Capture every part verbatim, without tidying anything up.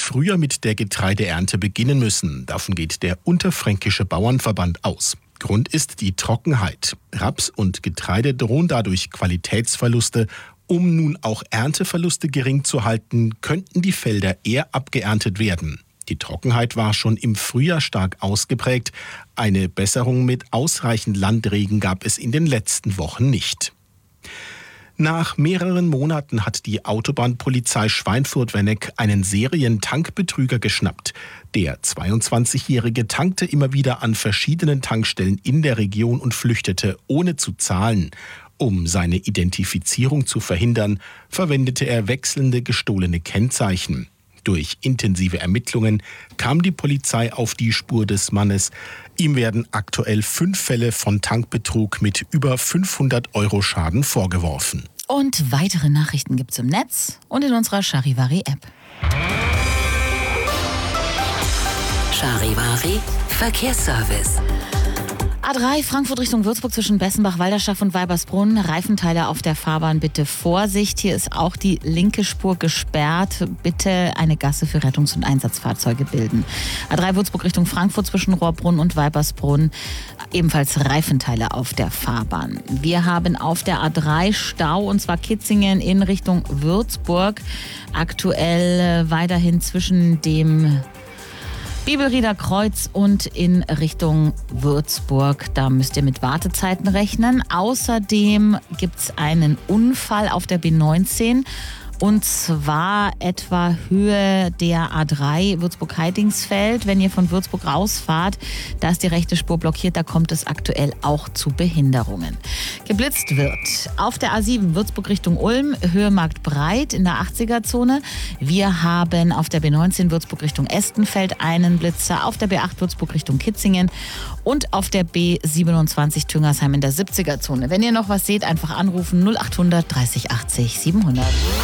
früher mit der Getreideernte beginnen müssen. Davon geht der Unterfränkische Bauernverband aus. Grund ist die Trockenheit. Raps und Getreide drohen dadurch Qualitätsverluste. Um nun auch Ernteverluste gering zu halten, könnten die Felder eher abgeerntet werden. Die Trockenheit war schon im Frühjahr stark ausgeprägt. Eine Besserung mit ausreichend Landregen gab es in den letzten Wochen nicht. Nach mehreren Monaten hat die Autobahnpolizei Schweinfurt-Wenneck einen Serientankbetrüger geschnappt. Der zweiundzwanzigjährige tankte immer wieder an verschiedenen Tankstellen in der Region und flüchtete, ohne zu zahlen. Um seine Identifizierung zu verhindern, verwendete er wechselnde gestohlene Kennzeichen. Durch intensive Ermittlungen kam die Polizei auf die Spur des Mannes. Ihm werden aktuell fünf Fälle von Tankbetrug mit über fünfhundert Euro Schaden vorgeworfen. Und weitere Nachrichten gibt's im Netz und in unserer Charivari-App. Charivari Verkehrsservice. A drei Frankfurt Richtung Würzburg zwischen Bessenbach, Walderschaft und Weibersbrunn. Reifenteile auf der Fahrbahn, bitte Vorsicht. Hier ist auch die linke Spur gesperrt. Bitte eine Gasse für Rettungs- und Einsatzfahrzeuge bilden. A drei Würzburg Richtung Frankfurt zwischen Rohrbrunn und Weibersbrunn. Ebenfalls Reifenteile auf der Fahrbahn. Wir haben auf der A drei Stau, und zwar Kitzingen in Richtung Würzburg. Aktuell weiterhin zwischen dem Bibelrieder Kreuz und in Richtung Würzburg. Da müsst ihr mit Wartezeiten rechnen. Außerdem gibt es einen Unfall auf der B neunzehn. Und zwar etwa Höhe der A drei Würzburg-Heidingsfeld. Wenn ihr von Würzburg rausfahrt, da ist die rechte Spur blockiert. Da kommt es aktuell auch zu Behinderungen. Geblitzt wird auf der A sieben Würzburg Richtung Ulm, Höhe Marktbreit in der achtziger-Zone. Wir haben auf der B neunzehn Würzburg Richtung Estenfeld einen Blitzer, auf der B acht Würzburg Richtung Kitzingen und auf der B siebenundzwanzig Tüngersheim in der siebziger-Zone. Wenn ihr noch was seht, einfach anrufen null achthundert dreißig achtzig siebenhundert.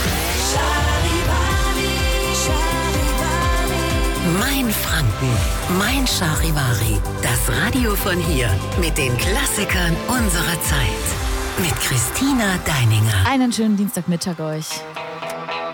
Mein Franken, mein Charivari. Das Radio von hier mit den Klassikern unserer Zeit. Mit Christina Deininger. Einen schönen Dienstagmittag euch.